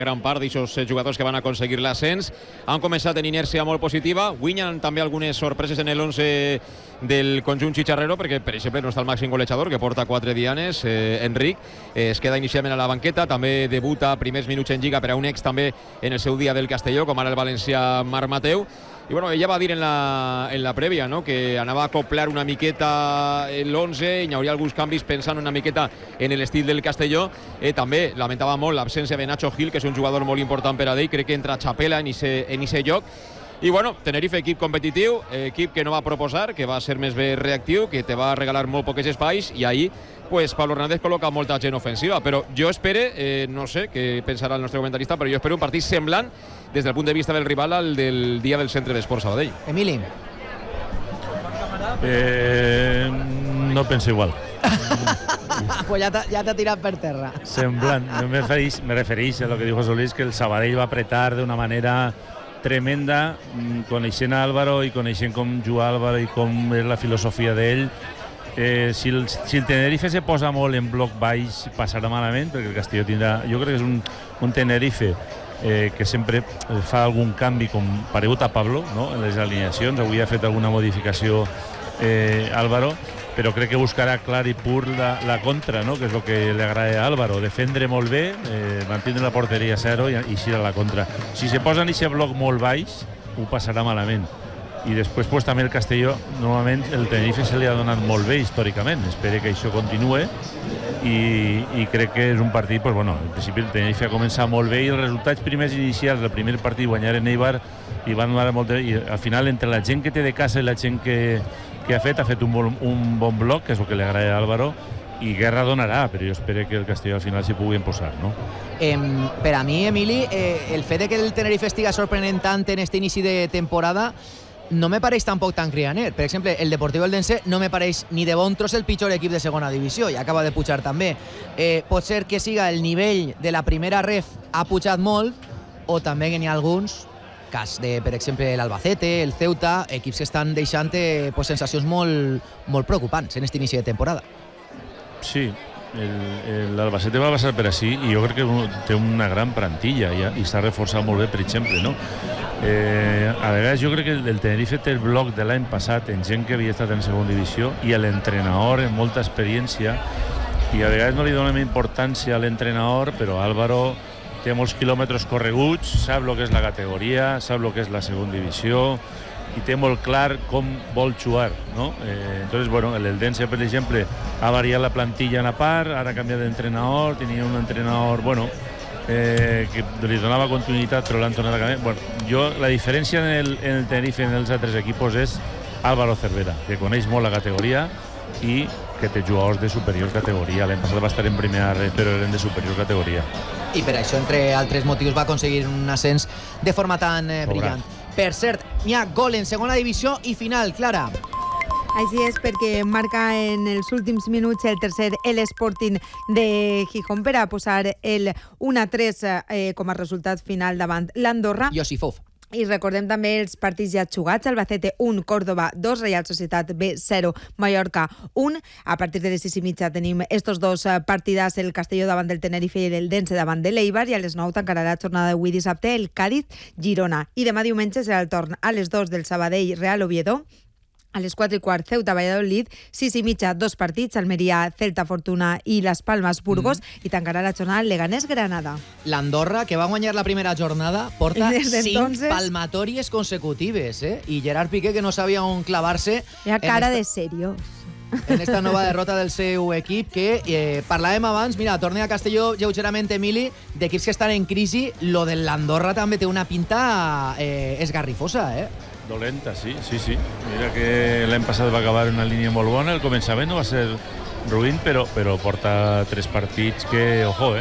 gran part d'aixòs jugadors que van aconseguir l'ascens han començat en inèrcia molt positiva. Guinyen també algunes sorpreses en l'11 del conjunt xicharrero, perquè per exemple no està el màxim golejador, que porta 4 dianes, Enric, es queda inicialment a la banqueta, també debuta primers minuts en Lliga per a un ex també en el seu dia del Castelló, com ara el valencià Marc Mateu. I bueno, ella va dir en la prèvia, no?, que anava a acoplar una miqueta l'11 i hi hauria alguns canvis pensant una miqueta en l'estil del Castelló. També lamentava molt l'absència de Nacho Gil, que és un jugador molt important per a ell. Crec que entra Chapela en ese lloc. I bueno, Tenerife, equip competitiu, equip que no va proposar, que va ser més bé reactiu, que te va regalar molt pocs espais, i ahir pues Pablo Hernández col·loca molta gent ofensiva. Però jo espere, no sé què pensarà el nostre comentarista, però jo espero un partit semblant des del punt de vista del rival al del dia del Centre d'Esports Sabadell. Emili. No penso igual. Pues ya te ha tirado per terra. Semblant. Me referís a lo que dijo Solís, que el Sabadell va apretar de una manera tremenda, coneixent a Álvaro i coneixent com juga Álvaro i com és la filosofia d'ell. Si el Tenerife se posa molt en bloc baix passarà malament, perquè el Castelló tindrà, jo crec que és un Tenerife que sempre fa algun canvi com paregut a Pablo, no?, en les alineacions. Avui ha fet alguna modificació Álvaro, però crec que buscarà clar i pur la contra, no?, que és el que li agrada a Álvaro, defendre molt bé, mantindre la porteria a 0 i eixir a la contra. Si se posa en aquest bloc molt baix, ho passarà malament. I després pues, també el Castelló, normalment el Tenerife se li ha donat molt bé històricament. Espero que això continue i crec que és un partit, pues, bueno, en principi el Tenerife ha començat molt bé i els resultats primers inicials del primer partit, guanyar en Eibar, i van donar molt bé, i al final entre la gent que té de casa i la gent que ha fet un bon bloc, que és el que li agrada a Álvaro, i guerra donarà, però jo espero que el Castelló al final s'hi pugui posar, no? Per a mi, Emili, el fet de que el Tenerife estiga sorprenent tant en este inici de temporada no me pareix tampoc tan crianer. Per exemple, el Deportivo Eldense no me pareix ni de bon tros el pitjor equip de segona divisió i acaba de pujar també. Pot ser que siga el nivell de la primera ref ha pujat molt, o també que n'hi ha alguns, cas de, per exemple, l'Albacete, el Ceuta, equips que estan deixant sensacions molt preocupants en aquest inici de temporada. Sí, l'Albacete va passar per així i jo crec que té una gran plantilla i s'ha reforçat molt bé, per exemple, no? A vegades jo crec que el Tenerife té el bloc de l'any passat en gent que havia estat en segona divisió i l'entrenador amb molta experiència, i a vegades no li donem importància a l'entrenador, però Álvaro té molts quilòmetres correguts, sap el que és la categoria, sap el que és la segona divisió i té molt clar com vol jugar, no? Entonces, bueno, l'Eldense, per exemple, ha variat la plantilla en a part, ara ha canviat d'entrenador, tenia un entrenador, bueno, que li donava continuïtat però l'han tornat a canviar. Bueno, la diferència en el Tenerife i en els altres equipos és Álvaro Cervera, que coneix molt la categoria i que té jugadors de superior categoria. L'any passat va estar en primera red, però eren de superior categoria. I per això, entre altres motius, va aconseguir un ascens de forma tan brillant. Per cert, hi ha gol en segona divisió i final, Clara. Així és, perquè marca en els últims minuts el tercer l'Sporting de Gijón per a posar el 1-3 com a resultat final davant l'Andorra. Josifov. I recordem també els partits ja jugats: Albacete 1, Córdoba 2, Reial Societat B 0, Mallorca 1. A partir de les 6:30 tenim estos dos partidars, el Castelló davant del Tenerife i l'Eldense davant de l'Eibar, i a les 9 tancarà la jornada d'avui dissabte el Cádiz Girona. I demà diumenge serà el torn a les 2 del Sabadell Real Oviedo. A les 4:15, Ceuta Valladolid, 6:30, dos partits, Almeria, Celta Fortuna i Las Palmas Burgos, i tancarà la jornada Leganés Granada. L'Andorra, que va guanyar la primera jornada, porta 5 palmatòries consecutives, i Gerard Piqué, que no sabia on clavar-se. Hi ha cara de seriós. En esta nova derrota del seu equip, que parlàvem abans, mira, tornem a Castelló lleugerament, Emili, d'equips que estan en crisi. Lo de l'Andorra també té una pinta esgarrifosa, Dolenta, sí. Mira que l'any passat va acabar una línia molt bona, el començament no va ser ruïn, però porta 3 partits que, ojo,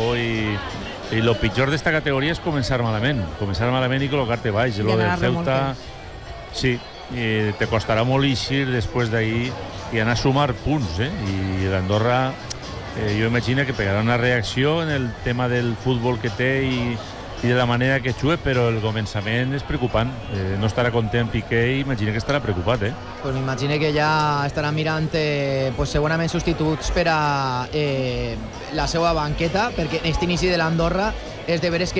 i lo pitjor d'esta categoria és començar malament i col·locar-te baix. Lo del Ceuta, sí, te costarà molt eixir després d'ahir i anar a sumar punts, i l'Andorra, jo imagino que pegarà una reacció en el tema del futbol que té i de la manera que juga, però el començament és preocupant. No estarà content Piqué i imagina que estarà preocupat, Pues m'imagino que ja estarà mirant segurament substituts per a la seva banqueta, perquè en aquest inici de l'Andorra és de veres que